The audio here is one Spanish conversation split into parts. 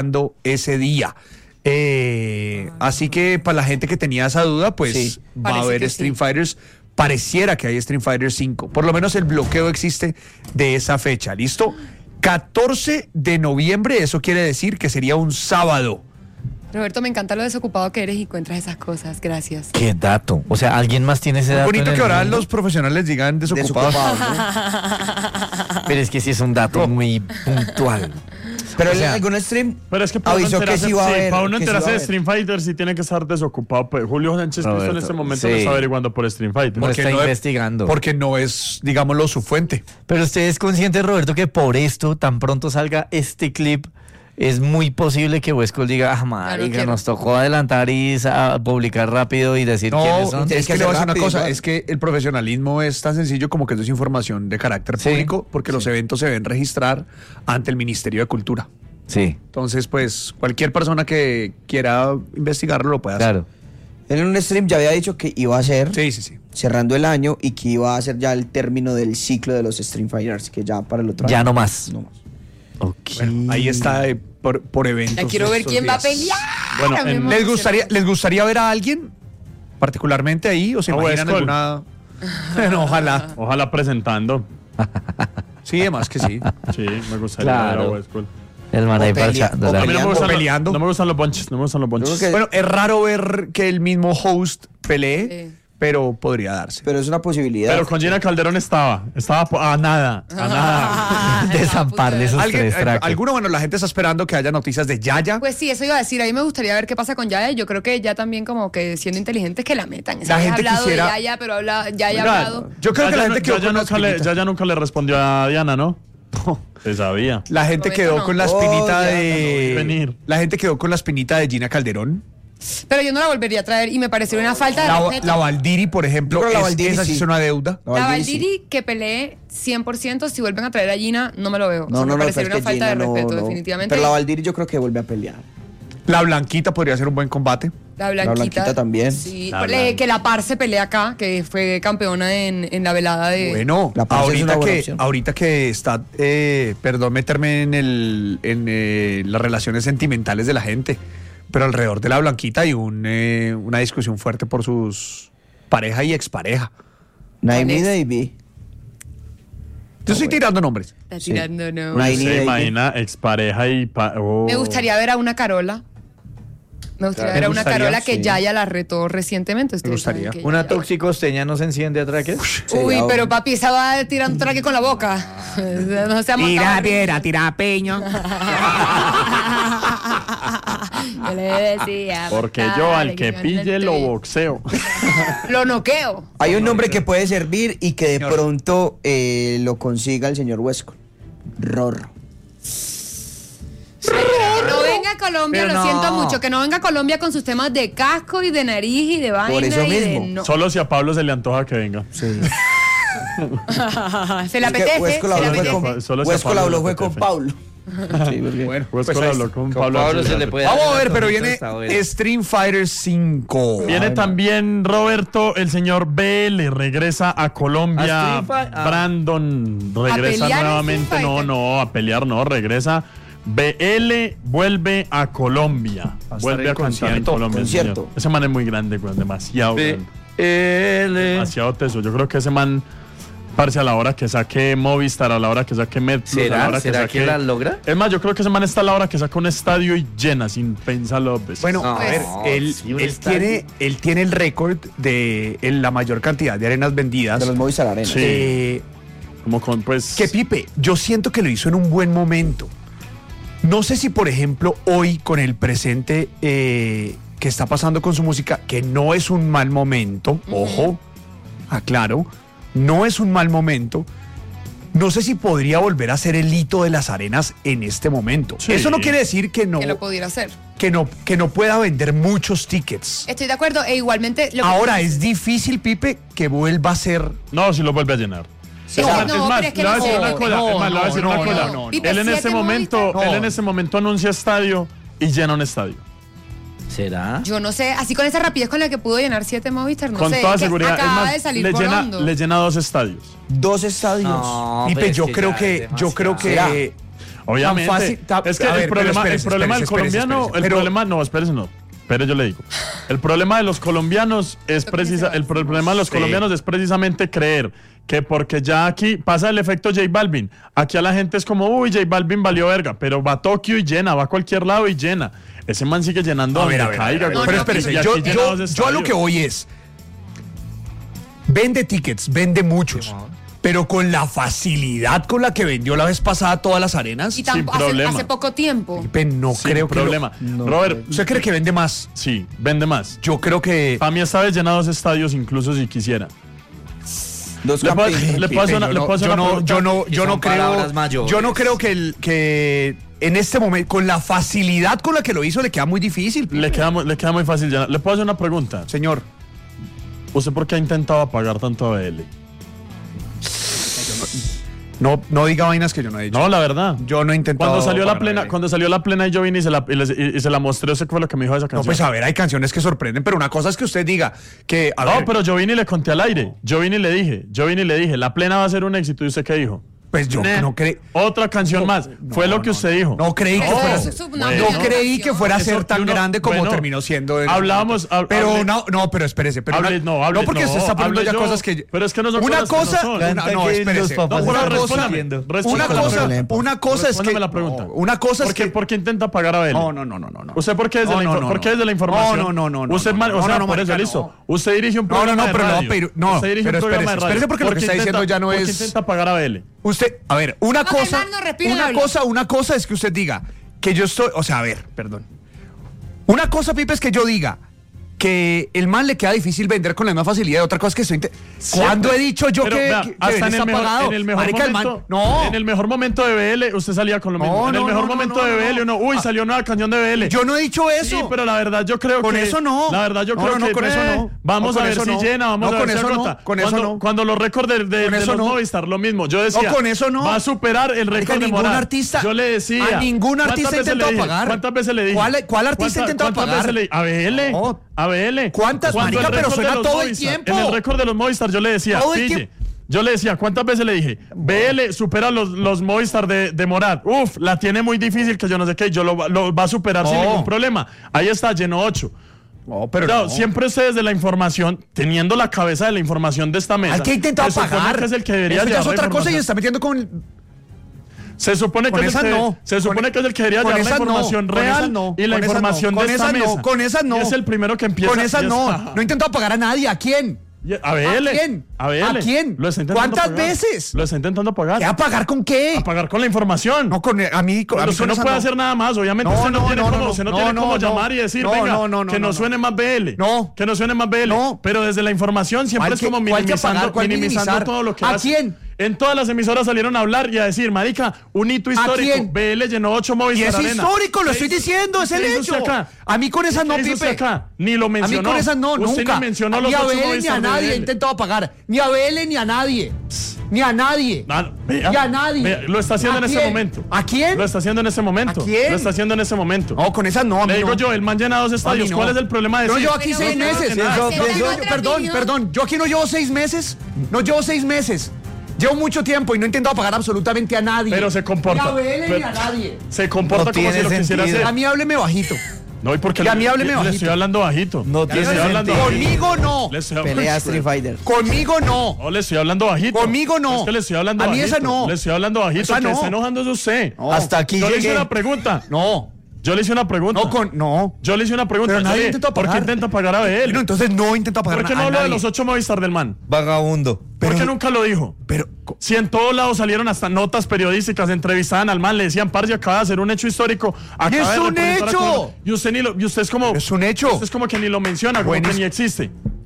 ese día. Así que para la gente que tenía esa duda, pues Sí. va a Parece haber que Street sí. Fighters. Pareciera que hay Street Fighter 5. Por lo menos el bloqueo existe de esa fecha. ¿Listo? 14 de noviembre, eso quiere decir que sería un sábado. Roberto, me encanta lo desocupado que eres y encuentras esas cosas. Gracias. Qué dato. O sea, ¿alguien más tiene ese Muy dato? bonito en que el ahora mundo? los profesionales digan desocupados. Pero es que sí es un dato muy puntual. Pero O sea, en algún stream Pero es que para avisó uno que enterarse, sí iba a haber. para uno que sí enterarse iba a de haber. Stream Fighter sí tiene que estar desocupado. Pues Julio Sánchez Cristo en Roberto, este momento sí. no está averiguando por Stream Fighter. No Porque está no es- investigando. Porque no es, digámoslo, su fuente. Pero usted es consciente, Roberto, que por esto, tan pronto salga este clip, es muy posible que Westcol diga, marica, quiero. nos tocó adelantar y publicar rápido y decir quiénes son. Es que que le voy a decir hacer una rápido, cosa, igual. es que el profesionalismo es tan sencillo como que eso es información de carácter Sí, público, porque los sí. eventos se deben registrar ante el Ministerio de Cultura. Sí, Entonces, pues, cualquier persona que quiera investigarlo lo puede hacer. claro. Él en un stream ya había dicho que iba a ser Sí, sí, sí. cerrando el año y que iba a ser ya el término del ciclo de los Stream Fighters, que ya para el otro Ya año. no más. No más. Ok. Bueno, ahí está por eventos. Ya quiero ver estos quién va a días. pelear. Bueno, A mí me ¿Les emociona. gustaría ver a alguien particularmente ahí? ¿O se A imaginan Westcol. alguna...? No, ojalá. Ojalá presentando. Sí, además que sí. Sí, me gustaría ver a Claro. Westcol. El man ahí O pelea- parchándola. o A mí no me Peleando. gustan, Peleando. no me gustan los bunches. No me gustan los bunches. Yo creo que- Bueno, es raro ver que el mismo host pelee, Sí. pero podría darse. Pero es una posibilidad. Pero con Gina Calderón estaba a nada, a nada. De zamparle esos ¿Alguien, tres tracks. alguno, bueno, la gente está esperando que haya noticias de Yaya. Pues sí, eso iba a decir. A mí me gustaría ver qué pasa con Yaya. Yo creo que ya también como que siendo inteligentes que la metan. La Ha gente hablado quisiera- de Yaya, pero Yaya ha Oiga, hablado. Yo creo que la gente quedó con la nunca le, espinita. ya nunca le respondió a Diana, ¿no? Se sabía. La gente Momento quedó no. con la Oh, espinita Diana, de... no, venir. La gente quedó con la espinita de Gina Calderón. Pero yo no la volvería a traer y me pareció una falta de respeto. La Valdiri, por ejemplo, Yo creo la Valdiri esa sí sí. es una deuda. No, La Valdiri sí. Valdiri que pelee 100%, si vuelven a traer a Gina, no me lo veo. O sea, No, me pero parecería es una que falta de Gina no, respeto, no. definitivamente. Pero la Valdiri yo creo que vuelve a pelear. La Blanquita podría ser un buen combate. La Blanquita, Blanquita también. Sí, La ponle Blanca. que la Par se pelea acá, que fue campeona en la velada de... Bueno, La Paz es una buena opción. ahorita que está, perdón meterme en las relaciones sentimentales de la gente, pero alrededor de la Blanquita hay una discusión fuerte por sus pareja y expareja. Naomi Alex. Davey. Yo estoy tirando nombres. Está tirando, no. Una- Ahí ni Se de- imagina expareja y... Me gustaría ver a una Carola. Me gustaría Claro. ver a ¿Te una gustaría? Carola que Sí. Yaya la retó recientemente. Ustedes gustaría. saben que ¿Una Yaya- toxicosteña no se enciende a traques? Uy, Sería- pero papi, esa va tirando traque con la boca. No se ha montado. tira peño. Yo le decía. Porque yo al que pille lo boxeo. Lo noqueo. Hay un nombre que puede servir y que de pronto lo consiga el señor Huesco. Rorro. No venga a Colombia, Pero lo no. siento mucho. Que no venga a Colombia con sus temas de casco y de nariz y de vaina. Por eso y de mismo. no. Solo si a Pablo se le antoja que venga. Sí. Se le Es que apetece. Huesco se la le habló fue apetece. con, Solo si a Huesco la Pablo habló le fue con apetece. Paulo. Bueno, Huesco pues le ahí habló está. con Con Pablo. Pablo se le puede dar Vamos a ver, una pero pregunta viene hasta hoy. Street Fighter 5. Viene también Roberto, el señor BL, regresa a Colombia. ¿A Street Fighter? Ah. Brandon regresa pelear en nuevamente. Street No, Fighter? no, a pelear no, regresa. BL vuelve a Colombia. Va a estar Vuelve en a cantar en concierto. Colombia. Concierto. señor. Ese man es muy grande, güey, demasiado grande. BL. Demasiado teso. Yo creo que ese man, parece a la hora que saque Movistar, a la hora que saque Medplus, a la hora ¿Será que que la saque... logra? Es más, yo creo que ese man está a la hora que saca un estadio y llena sin pensarlo dos veces. Bueno, No, a ver, él, sí, un él estadio. él tiene el récord de la mayor cantidad de arenas vendidas. De los Movistar Arena. Sí. Como con, pues... Que Pipe, yo siento que lo hizo en un buen momento. No sé si, por ejemplo, hoy con el presente que está pasando con su música, que no es un mal momento, ojo, aclaro, no es un mal momento. No sé si podría volver a ser el hito de las arenas en este momento. Sí. Eso no quiere decir que no, Que lo pudiera hacer. que no pueda vender muchos tickets. Estoy de acuerdo. E igualmente. Lo que- Ahora es difícil, Pipe, que vuelva a ser. No, si lo vuelve a llenar. Sí, Es más, no, es más, pero es que le voy a no decir sé. una cosa, No, es más, le voy a decir no, una no, cosa. no, no. Pipe, Él en ese 7 momento, Movistar. él en ese momento anuncia estadio y llena un estadio. ¿Será? Yo no sé, así con esa rapidez con la que pudo llenar 7 Movistar, no Con sé. toda que seguridad. Es Acaba más, de salir le volando. llena 2 estadios. 2 estadios. No, Pipe, pero es yo que creo ya que, es yo creo que, ¿Será? Obviamente. Tan fácil, es que a ver, el problema del espérese, colombiano, espérese, el pero- problema, no, espérese, no. Pero yo le digo, el problema de los colombianos es precisamente creer que porque ya aquí pasa el efecto J Balvin, aquí a la gente es como, uy, J Balvin valió verga, pero va a Tokio y llena, va a cualquier lado y llena. Ese man sigue llenando donde caiga. No, Pero no, espérese, y aquí yo llenados a lo que estadios. voy es, vende tickets, vende muchos, pero con la facilidad con la que vendió la vez pasada todas las arenas, Y Sin problema. hace poco tiempo. no Sin creo que problema. Robert, ¿Usted cree que vende más? sí, vende más. Yo creo que... Para mí esta vez llenados estadios incluso si quisiera. Dos Le puedo- campeones. le puedo hacer una- yo le no- puedo hacer yo una no- pregunta. yo no- yo Son no creo, palabras mayores. yo no creo que en este momento, con la facilidad con la que lo hizo, le queda muy difícil. Le queda muy fácil llenar. Le puedo hacer una pregunta. Señor, ¿Usted por qué ha intentado apagar tanto a BL? no diga vainas que yo no he dicho. No, la verdad. Yo no he intentado... Cuando salió la plena y yo vine y se la mostré, sé qué fue lo que me dijo de esa No, canción. pues a ver, hay canciones que sorprenden, pero una cosa es que usted diga que... a ver, Pero yo vine y le conté al aire. Yo vine y le dije, la plena va a ser un éxito. ¿Y usted qué dijo? pues yo no creí... Otra canción más. Fue lo que usted dijo. No creí que No, fuera... eso es una No buena creí que canción. fuera a Eso, ser tan uno- grande como bueno, terminó siendo. hablábamos- Pero hable- no, pero espérese. Pero hable- no, hable- porque no, usted está poniendo hable ya yo. cosas que... Pero es que no son una cosas que cosa... no son. una- Canta no, que espérese. los papás No, una pero cosa... respóndame, Una respóndame. cosa es que... Respóndame la pregunta. no, una cosa es que... ¿Por qué intenta pagar a Bel? No. ¿Usted por qué desde, No, desde la información? No. Usted, o sea, por marica, eso, listo. no. Usted dirige un No, programa pero le voy a de radio. pedir... No, Usted dirige pero un programa de radio. espérese porque lo que está diciendo ya no ¿Por qué es... intenta pagar a Bel? Usted, a ver, una Vamos a cosa, calmarnos, respira y habla. una cosa es que usted diga que yo estoy, o sea, a ver, perdón. Una cosa, Pipe, es que yo diga que el man le queda difícil vender con la misma facilidad. Otra cosa es que estoy... ¿Cuándo he dicho yo Pero, que, vea, que hasta Belén está pagado? en el mejor Marica, el man- momento, no. en el mejor momento de BL, usted salía con lo No, mismo. En el no, mejor no, momento no, de no. BL, uno, uy, salió nueva canción de BL. Yo no he dicho eso. Sí, pero la verdad yo creo Con que... eso no. La verdad yo No, creo no, que... con eso no. Vamos No, a con ver eso si no. llena, vamos No, a con ver si eso no, agota. con eso Cuando, no. cuando los récords Con de eso los no. Movistar, lo mismo. Yo decía... No, con eso no. Va a superar el récord de ningún Morat. artista... Yo le decía... A ningún artista ¿cuántas veces intentó le dije? pagar. ¿Cuántas veces le dije? ¿Cuál artista ha intentado ¿Cuántas pagar? veces le dije? A BL. No. A BL. ¿Cuántas, Cuando marica? el Pero récord de suena los todo el Movistar, tiempo. En el récord de los Movistar yo le decía, Todo el pille. tiempo. Yo le decía, ¿cuántas veces le dije? BL supera los Movistar de Morat. Uf, la tiene muy difícil, que yo no sé qué. Yo lo va a superar sin No. ningún problema. Ahí está, llenó 8. No, pero Claro, no. siempre ustedes de la información, teniendo la cabeza de la información de esta mesa. Al que ha intentado se supone pagar. que es el que debería Eso ya es llevar la otra cosa y información. está metiendo con... Se supone que Con es el esas que, no. se supone que es el que debería Con llevar la esas no. información Con real esas no. y la Con esas información no. de Con esta esas no. mesa. Con esas no. Y es el primero que empieza. Con esas y es- no. No he intentado pagar a nadie. ¿A quién? A BL. ¿A quién? A BL. ¿A quién? Lo está intentando ¿Cuántas pagar. veces? Lo está intentando pagar. ¿Qué a pagar con qué? A pagar con la información. No, con a mí con, a mí Usted con no esa puede hacer nada más, obviamente. No, Usted no no, tiene no, como, no, usted no no, tiene no, como no. llamar y decir, No, venga, no, que nos suene más BL. No. Que nos suene más BL. No. Pero desde la información siempre ¿Cuál es como que- cuál que minimizando, pagar? ¿Cuál minimizando minimizar? todo lo que ¿A hace. quién? En todas las emisoras salieron a hablar y a decir, marica, un hito histórico. quién? BL llenó 8 Y Movistar es Arena. histórico, lo ¿Qué estoy hizo- diciendo, es qué el hizo hecho. usted acá? A mí con esas no, ¿Qué hizo usted Pipe. acá? Ni lo A mencionó. mí con esas no, Usted nunca. ni mencionó los ni a 8 Belén ni a Movistar de nadie he BL. intentado pagar. Ni a Belén ni a nadie. Ni a nadie. Ah, vea, Ni a nadie. vea, lo está haciendo ¿A en ese quién? momento. ¿A quién? Lo está haciendo en ese momento. ¿A quién? Lo está haciendo en ese momento. No, con esas no, a mí Le digo no. yo, el man llena 2 estadios. no. ¿Cuál es el problema de No decir? llevo aquí Pero 6 bueno, meses. se está en otra Perdón, opinión. perdón. Yo aquí no llevo 6 meses. No llevo 6 meses. Llevo mucho tiempo y no he intentado pagar absolutamente a nadie. Pero se comporta. Ni a Belén ni Pero- a nadie. Se comporta No como si tiene lo quisiera sentido. hacer. A mí hábleme bajito. No, y porque Y a mí hábleme le bajito. estoy hablando bajito. No Le tiene estoy hablando sentido. bajito. Conmigo no. Le estoy Pelea Street Fighter. Conmigo no. No, le estoy hablando bajito. Conmigo no. Es que le estoy hablando A mí bajito. esa no. Le estoy hablando bajito. Esa El que no. está enojando es usted. No. Hasta aquí Yo le hice llegué. una pregunta. No. Yo le hice una pregunta. No. Yo le hice una pregunta. Pero Yo nadie le dije, intentó ¿por qué pagar. intenta pagar a él? No, entonces no intento pagar ¿Por qué a no habló de nadie. los 8 Movistar del man? Vagabundo. ¿Por qué nunca lo dijo? Pero Si en todos lados salieron hasta notas periodísticas, entrevistaban al man, le decían, parce, acaba de hacer un hecho histórico. Acaba es de un representar a hecho! Colombia". Y usted y usted es como. es un hecho. Usted es como que ni lo menciona, como Bueno, que es- ni existe.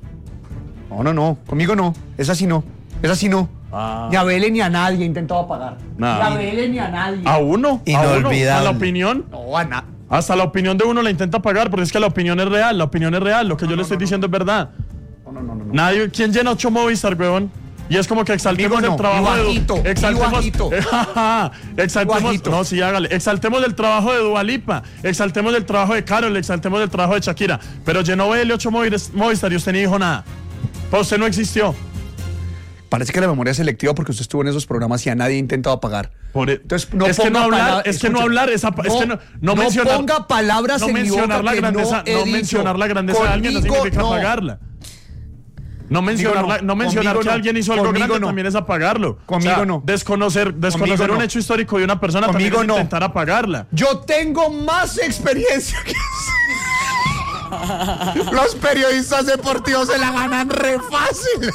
No. Conmigo no. Esa sí no. Esa sí no. Ah. Ni a Belén ni a nadie he intentado pagar. Nada. Ni a Belén ni a nadie. A uno. Inolvidable. A la opinión. No, a nada. Hasta la opinión de uno la intenta pagar, porque es que la opinión es real. La opinión es real. Lo que yo le estoy diciendo es verdad. No. Nadie. ¿Quién llena 8 Movistar, weón? Y es como que exaltemos Conmigo el no, trabajo y bajito, de y exaltemos, bajito. exaltemos, Bajito. no, sí, hágale. Exaltemos el trabajo de Dua Lipa, exaltemos el trabajo de Karol, exaltemos el trabajo de Shakira. Pero llenó BL 8 Movistar y usted ni dijo nada. Pues usted no existió. Parece que la memoria es selectiva porque usted estuvo en esos programas y a nadie ha intentado apagar. Entonces, no ponga palabras en mi boca que no he dicho. mencionar la grandeza de alguien no significa apagarla. No mencionar que alguien hizo algo grande también es apagarlo. Conmigo no. Desconocer un hecho histórico de una persona también es intentar apagarla. Yo tengo más experiencia que los periodistas deportivos se la ganan re fácil.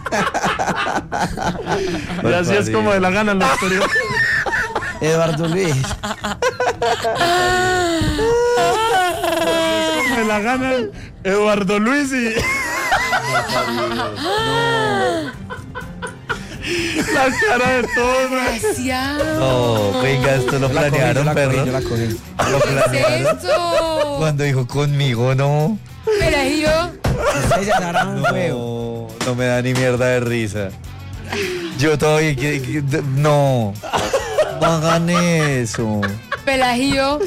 Y así es como se la ganan los periodistas. Eduardo Luis. Se la ganan Eduardo Luis y... La cara de todos. Desgraciado. No, venga, esto lo planearon, perro. Yo la cogí. Lo planearon. Esto. Cuando dijo conmigo, no. Pero ahí yo. Ustedes ya harán un juego. No me da ni mierda de risa. Yo todavía... No. No hagan eso. Pelagio.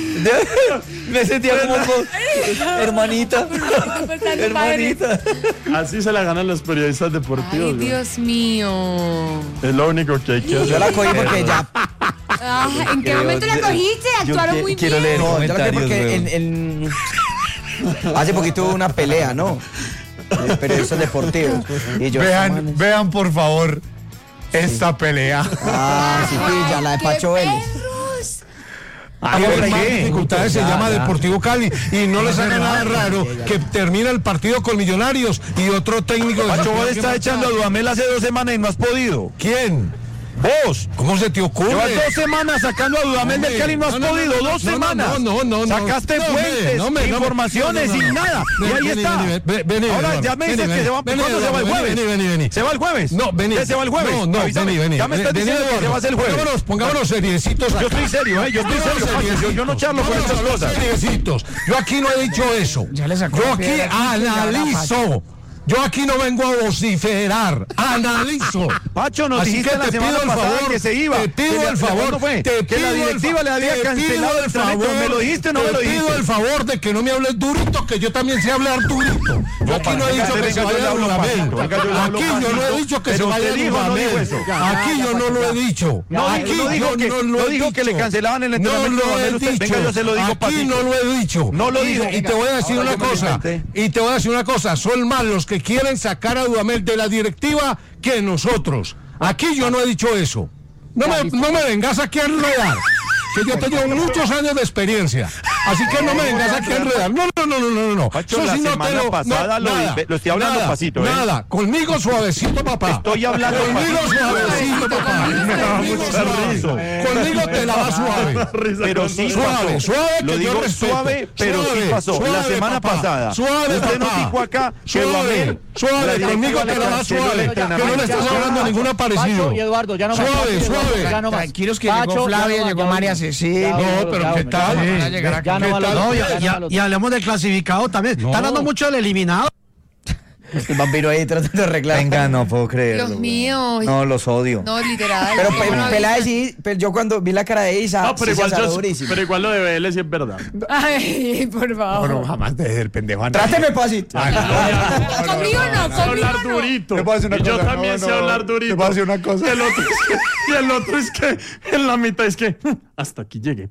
Me sentía como hermanita. Hermanita. Así se la ganan los periodistas deportivos. Ay, Dios mío. Es lo único que hay que hacer. Yo la cogí porque ya. Ah, ¿en qué momento la cogiste? Actuaron muy quiero bien. leer No, yo la cogí comentarios. porque hace poquito hubo una pelea, ¿no? De periodistas deportivos. Y yo, Vean por favor esta pelea. sí, ya la de Pacho Vélez. Tiene más dificultades, se llama Deportivo Cali y no les haga nada raro que termina el partido con Millonarios y otro técnico de Pacho, vos estás echando a Dudamel hace 2 semanas y no has podido. ¿Quién? Vos. ¿Cómo se te ocurre? Llevas 2 semanas sacando a Dudamel del Cali y no has podido. 2 semanas. No. Sacaste fuentes, informaciones y nada. Y ahí está. Ahora ya me dices que se va. ¿Cuándo se va el jueves? Vení. ¿Se va el jueves? No, vení. ¿Se va el jueves? No, Avísame. vení. Ya me estás diciendo que se va a hacer el jueves. Pongámonos seriecitos. Yo estoy serio, yo estoy serio, Pacho. Yo no charlo con estas cosas. Seriecitos. Yo aquí no he dicho eso. Yo aquí analizo. Yo aquí no vengo a vociferar, analizo. Pacho, nos Así dijiste que la te semana pido el pasada favor, que se iba. te pido Que el favor, ¿cuándo fue? te Que pido la el directiva le había te cancelado pido el talento. ¿Me lo dijiste o no me lo dijiste? Te pido el favor de que no me hables durito, que yo también sé hablar durito. Yo aquí no he dicho que se vaya a Dudamel. Aquí yo no he dicho que se vaya a Dudamel. Aquí yo no lo he dicho. No dijo que le cancelaban el entrenamiento. Venga, yo se lo digo, aquí no lo he dicho. No lo dijo. Y te voy a decir una cosa. Son más los que quieren sacar a Dudamel de la directiva que nosotros. Aquí yo no he dicho eso. No me vengas aquí a enredar. Que yo tengo muchos años de experiencia. Así que no me vengas aquí a enredar. No. Pacho, la semana pasada lo estoy hablando pasito, Nada, conmigo suavecito, papá. Estoy hablando conmigo suavecito, papá. Conmigo te la vas suave. Pero sí suave, lo digo suave, pero sí pasó. La semana pasada. Suave, usted nos dijo acá que Dudamel. Suave, conmigo te la vas suave. Que no le estás hablando a ningún aparecido. Pacho y Eduardo, ya no más. Suave. Tranquilos que llegó Flavia, llegó María Cecilia. No, pero ¿qué tal? Y hablemos del clasificado también. Están dando mucho del eliminado. El vampiro ahí tratando de arreglar. Venga, no puedo creerlo. Dios mío. No, los odio. No, literal. Pero Peláez sí, pero yo cuando vi la cara de Isa, No, pero durísimo. igual lo de Vélez sí es verdad. Ay, por favor. No, jamás de ser pendejo. a nadie. Tráteme pasito. Conmigo no, Sé hablar conmigo no. durito. Te puedo decir una Y yo cosa, también sé hablar durito. Te puedo decir una cosa. Y el otro es que en la mitad es que hasta aquí llegué.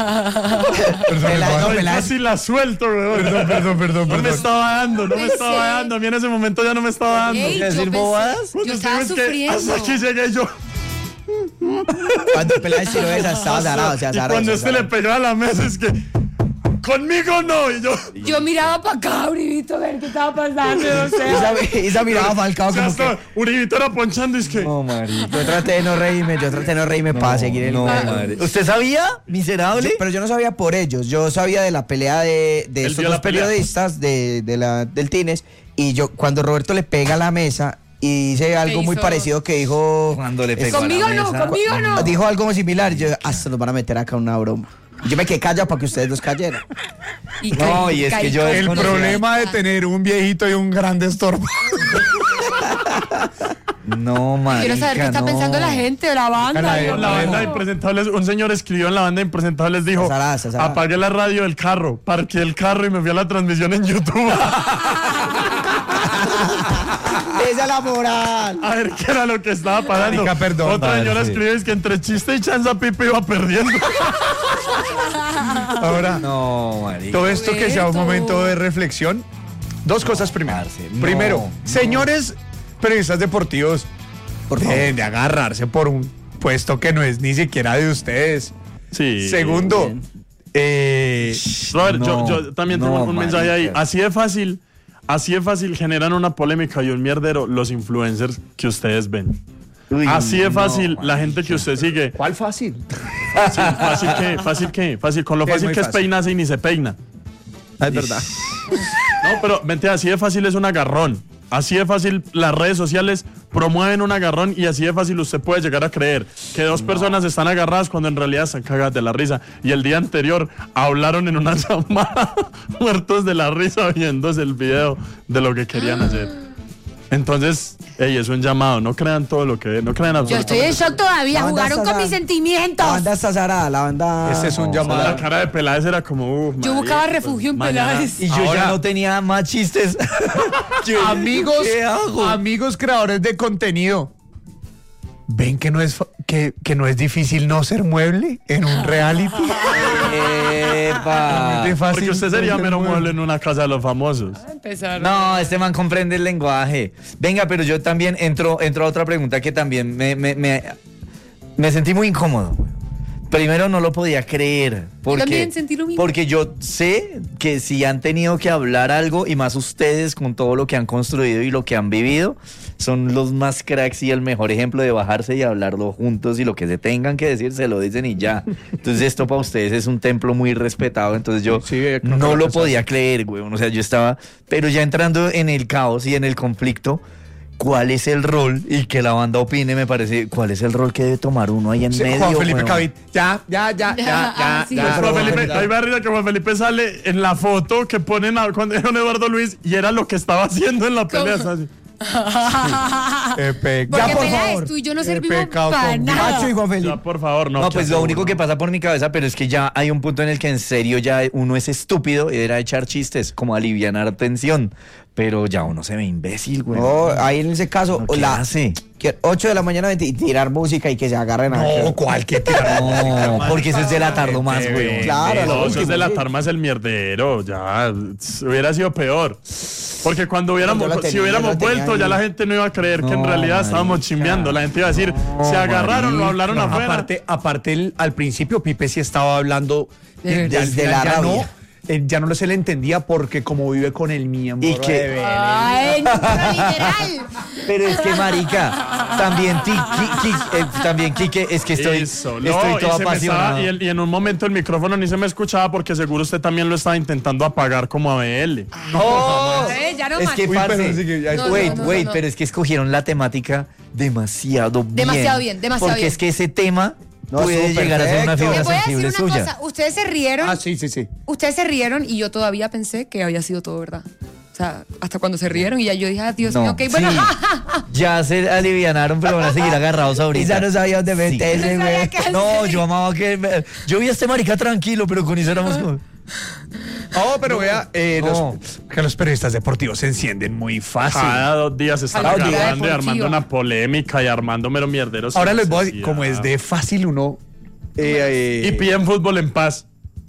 Casi la suelto, weón. Perdón. No me estaba dando. A mí en ese momento ya no me estaba dando. Ey, ¿Decir yo bobadas? pensé- Yo estaba Es que sufriendo. hasta aquí llegué yo. Cuando Peláez sí lo ves, estaba zarado, Y cuando este le pegó a la mesa es que conmigo no. Y yo Yo miraba para acá, Uribito, a ver qué estaba pasando, no sé. Isa miraba a Falcao ya como estaba, que... Uribito era ponchando y es que No, marica. Yo traté de no reírme para seguir el... No, marica. ¿Usted sabía, miserable? Pero yo no sabía por ellos, yo sabía de la pelea de estos vio dos la pelea. periodistas del Tines, y yo cuando Roberto le pega a la mesa y dice algo muy hizo? parecido que dijo... Cuando le pegó a la Conmigo no, mesa. conmigo no. Dijo algo similar, y yo, hasta nos van a meter acá una broma. Y yo me quedé callado para que ustedes dos cayeran. No, y es que yo El desconocía. problema de tener un viejito y un grande estorbo. No, marica, Quiero saber qué está no. pensando la gente de la banda. en la banda de impresentables, un señor escribió en la banda de impresentables, dijo, Cesará. apagué la radio del carro, parqué el carro y me fui a la transmisión en YouTube. Esa es la moral. A ver qué era lo que estaba pasando. Marica, perdón. Otra señora escribe es que entre chiste y chanza Pipe iba perdiendo. Ahora, No, marica. todo esto que sea un momento de reflexión. Dos cosas primero. parce, no, Primero, no. señores periodistas deportivos, Por favor. deben de agarrarse por un puesto que no es ni siquiera de ustedes. Sí. Segundo, Robert, No, yo también tengo no, un mensaje ahí. marica. Así de fácil generan una polémica y un mierdero los influencers que ustedes ven. Uy, Así de no, fácil la marica. gente que usted sigue. ¿cuál fácil? Fácil qué. Con lo Es fácil muy que es fácil. peinarse y ni se peina. Es verdad. No, pero vente, así de fácil es un agarrón. Así de fácil las redes sociales promueven un agarrón y así de fácil usted puede llegar a creer que dos personas están agarradas cuando en realidad están cagadas de la risa. Y el día anterior hablaron en una llamada muertos de la risa viéndose el video de lo que querían hacer. Entonces, es un llamado. No crean todo lo que ven. No crean Yo absolutamente estoy en shock todavía. La banda Jugaron está con mis La sentimientos. banda está zarada, la banda. Ese es un todo. llamado. La cara de Peláez era como... Yo buscaba refugio en Peláez. Y yo Ahora- ya no tenía más chistes. Amigos, ¿Qué hago? amigos creadores de contenido, ¿ven que no es que no es difícil no ser mueble en un reality? Epa. Es fácil Porque usted sería no ser mero mueble en una casa de los famosos. Empezaron. No, este man comprende el lenguaje. Venga, pero yo también entro a otra pregunta que también me sentí muy incómodo. Güey. Primero no lo podía creer. Porque, también sentí lo mismo. Porque yo sé que si han tenido que hablar algo, y más ustedes con todo lo que han construido y lo que han vivido, son los más cracks y el mejor ejemplo de bajarse y hablarlo juntos, y lo que se tengan que decir se lo dicen y ya. Entonces esto para ustedes es un templo muy respetado. Entonces yo Sí, creo que no lo lo pensaste. podía creer, güey. O sea, yo estaba, pero ya entrando en el caos y en el conflicto, ¿cuál es el rol? Y que la banda opine, me parece, ¿cuál es el rol que debe tomar uno ahí en Sí, medio? Juan Felipe weón? Cavit. Ya. Sí. Pues Juan Felipe, ahí me da risa que Juan Felipe sale en la foto que ponen cuando era Eduardo Luis y era lo que estaba haciendo en la pelea. ¿Cómo? así. Porque Ya, por Peláez, favor. tú y yo no Qué servimos pecado para con nada. Macho y Juan Felipe. Ya, por favor, no. No, pues lo chato, único no. que pasa por mi cabeza, pero es que ya hay un punto en el que en serio ya uno es estúpido y era echar chistes, como alivianar tensión. Pero ya uno se ve imbécil, güey. No, ahí en ese caso, ¿Uno qué hace? que 8 de la mañana y tirar música y que se agarren a. No, ¿cuál que tirar? No, porque eso es delatarlo más, güey. Claro, No, lo eso es último, de la sí. tarma el mierdero. Ya, hubiera sido peor. Porque cuando hubiéramos, Yo lo tenía, si hubiéramos yo lo tenía vuelto, ahí. ya la gente no iba a creer que en No, realidad estábamos marica. chimbeando. La gente iba a decir, se agarraron, lo hablaron afuera. Aparte al principio Pipe sí estaba hablando Desde la ya rabia. ya no se le entendía porque como vive con el miembro Y que- de Belén. Ay, no, literal. Pero es que, marica, también Quique, es que estoy Eso, no, todo y se me apasionado. estaba- y en un momento el micrófono ni se me escuchaba porque seguro usted también lo estaba intentando apagar como a BL. ¡Oh! Ya no Es más. que, Uy, parce, pero sí que ya No, wait, no, no, wait, no. pero es que escogieron la temática demasiado bien. Demasiado bien, demasiado Porque bien. es que ese tema No, puede estuvo llegar a ser una perfecto. fibra Les voy a decir sensible una suya. cosa. Ustedes se rieron. Ah, sí. Ustedes se rieron y yo todavía pensé que había sido todo verdad. O sea, hasta cuando se rieron y ya yo dije, ah, Dios No, mío, ok, bueno. sí. Ya se alivianaron, pero van a seguir agarrados ahorita. Y ya no sabía dónde meterse, No sabía güey. qué hacer. No, yo amaba que... Yo vi a este marica tranquilo, pero con eso éramos como... Oh, pero vea, No. que los periodistas deportivos se encienden muy fácil. Cada 2 días se están Cada día agarrando y deportiva. armando una polémica y armando mero mierderos. Ahora sin les voy a decir, necesidad. como es de fácil uno... Y piden fútbol en paz.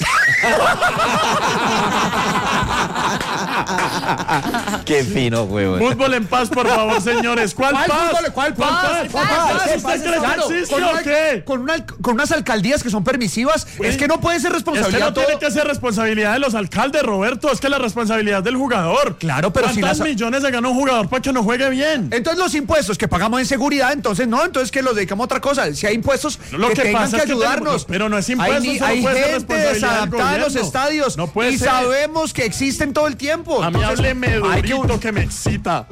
Qué fino, huevón. Fútbol en paz, por favor, señores. ¿Cuál paz? ¿Cuál paz? ¿Cuál paz? ¿Usted cree que Claro, existe o qué? con unas alcaldías que son permisivas, es que no puede ser Es que responsabilidad no todo. tiene que ser responsabilidad de los alcaldes, Roberto. Es que la responsabilidad del jugador. Claro, pero si ¿Cuántos las- millones se gana un jugador para que no juegue bien? Entonces los impuestos que pagamos en seguridad, entonces no, entonces que los dedicamos a otra cosa. Si hay impuestos Lo que tengan pasa que es que ayudarnos. tenemos- pero no es impuesto, Hay, eso no hay puede ser gente responsabilidad del desadaptada en los gobierno. estadios No puede y ser. sabemos que existen todo el tiempo. A mí Entonces, hábleme hay que- durito que me excita.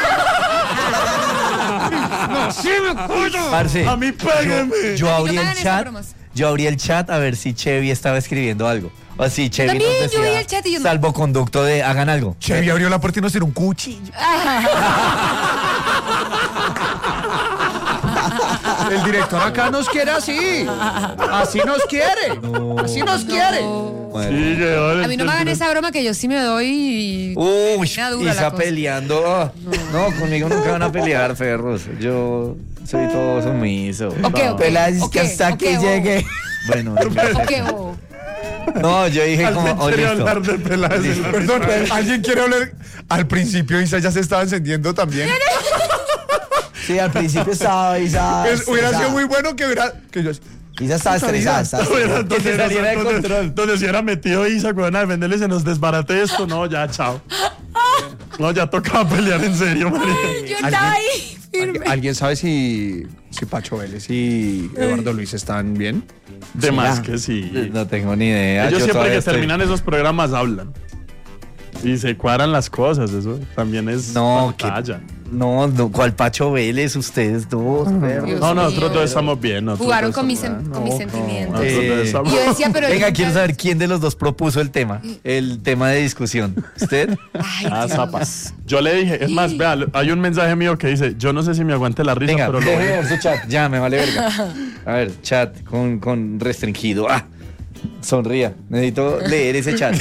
Parce, A mí pégueme. yo abrí No me el hagan esas chat. bromas. Yo abrí el chat a ver si Chevy estaba escribiendo algo. O si Chevy También, nos yo decía vi el chat y yo no- salvoconducto de hagan algo. Chevy abrió la puerta y nos tiró un cuchillo. El director acá nos quiere así. Así nos quiere. Así nos quiere. Bueno. A mí no me hagan esa broma que yo sí me doy y... Uy, me da dura la Isa cosa. peleando. No, conmigo nunca van a pelear, perros. Yo soy todo sumiso. Ok. Peláez, que hasta aquí llegue. Bueno, Ok, no, yo dije como, Alguien quiere listo. hablar de Peláez. Perdón, ¿alguien quiere hablar? Al principio Isa ya se estaba encendiendo también. Sí, al principio estaba Isa. Hubiera sido muy bueno que hubiera... Que yo, Isa estaba estresada. Donde se saliera de control. Donde se hubiera metido Isa con a defenderle, se nos desbarate esto. No, ya, chao. No, ya tocaba pelear en serio, María. Yo estaba ahí firme. ¿Alguien sabe si Pacho Vélez y Eduardo Luis están bien? De más que sí. No tengo ni idea. Ellos yo siempre todavía que estoy- terminan esos programas hablan. Y se cuadran las cosas, eso también es No, pantalla. No, ¿cuál Pacho Vélez? Ustedes dos, perros. Dios No, nosotros mío. todos estamos bien. nosotros Jugaron todos con mis, estamos bien. con mis sentimientos. Nosotros todos Eh, estamos Y yo decía, pero... Venga, yo quiero nunca- saber quién de los dos propuso el tema de discusión. ¿Usted? Ay, Ah, Dios. zapas. Yo le dije, es más, vea, hay un mensaje mío que dice, yo no sé si me aguante la risa, Venga, pero lo déjeme voy a- ver su chat. Ya, me vale verga. A ver, chat con restringido. Ah, sonría. Necesito leer ese chat.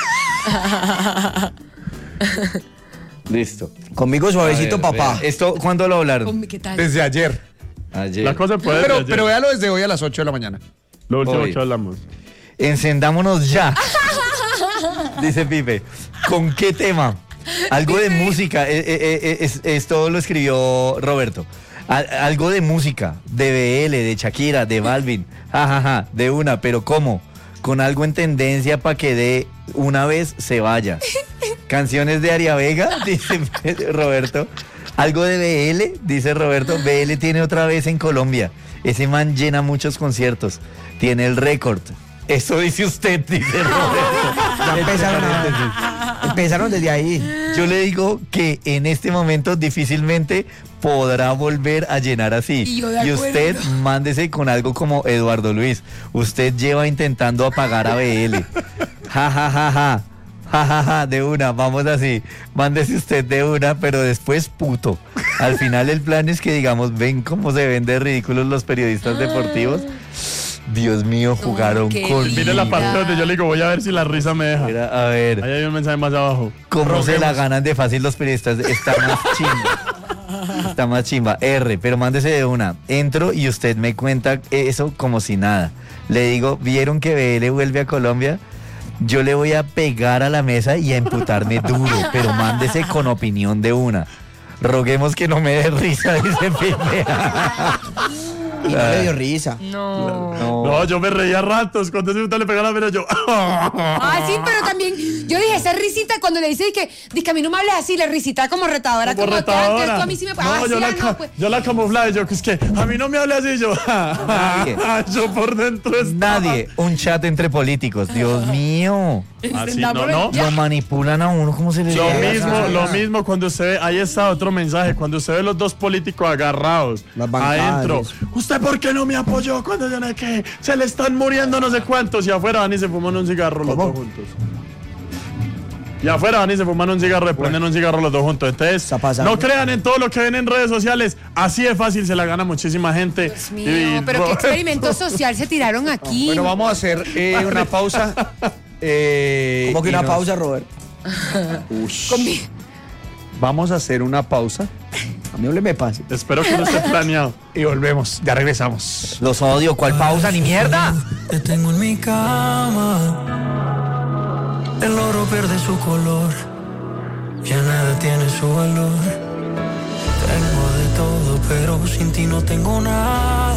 Listo. Conmigo suavecito, A ver, papá. vea, ¿Esto cuándo lo hablaron? ¿Qué tal? Desde ayer. Ayer. La cosa puede Pero véalo desde hoy a las 8 de la mañana. Lo último Hoy. que hablamos. Encendámonos ya. Dice Pipe. ¿Con qué tema? Algo de música. Esto lo escribió Roberto. Algo de música. De BL, de Shakira, de Balvin. Jajaja, de una, pero ¿cómo? Con algo en tendencia para que de una vez se vaya. Canciones de Aria Vega, dice Roberto. Algo de BL, dice Roberto. BL tiene otra vez en Colombia. Ese man llena muchos conciertos. Tiene el récord. Eso dice usted, dice Roberto. Ya empezaron desde ahí. Yo le digo que en este momento difícilmente podrá volver a llenar así. Y yo de usted acuerdo. mándese con algo como Eduardo Luis. Usted lleva intentando apagar a BL. Ja, ja, ja, ja. Ja, ja, ja, de una, vamos así. Mándese usted de una, pero después puto. Al final el plan es que digamos, ven cómo se ven de ridículos los periodistas deportivos. Dios mío, jugaron qué con... Mire la parte donde yo le digo, voy a ver si la risa me deja. Mira, a ver. Ahí hay un mensaje más abajo. ¿Cómo se la Roguemos. ganan de fácil los periodistas? Está más chimba. Está más chimba. R, pero mándese de una. Entro y usted me cuenta eso como si nada. Le digo, ¿vieron que BL vuelve a Colombia? Yo le voy a pegar a la mesa y a emputarme duro, pero mándese con opinión de una. Roguemos que no me dé risa, dice Pipe. Y no le dio risa. No. No, yo me reía ratos. Cuando ese puta le pegaba la mira, yo. Ah, sí, pero también yo dije, esa risita cuando le dice que a mí no me hables así, la risita como retadora, como que antes tú a mí sí me Yo la camuflaba, yo que es que a mí no me hables así, yo. Yo por dentro estaba. Nadie, un chat entre políticos, Dios mío. Así, no, no. Lo manipulan a uno, ¿cómo se le Lo mismo cuando usted ve, ahí está otro mensaje, cuando usted ve los dos políticos agarrados Las bancadas. adentro, ¿usted por qué no me apoyó cuando yo no sé qué? Se le están muriendo no sé cuántos y afuera van y se fuman un cigarro los dos juntos. Y afuera van y se fuman un cigarro y prenden un cigarro los dos juntos. Entonces, Está pasando. no crean en todo lo que ven en redes sociales. Así de fácil se la gana muchísima gente. Dios mío, pero qué experimento social se tiraron aquí. Bueno, vamos a hacer una pausa. ¿Cómo que y una nos- pausa, Robert? Vamos a hacer una pausa A mí no le me pase. Espero que no esté planeado. y volvemos. Ya regresamos. Los odio, ¿cuál pausa ni mierda? Te tengo en mi cama. El oro pierde su color. Ya nada tiene su valor. Tengo de todo, pero sin ti no tengo nada.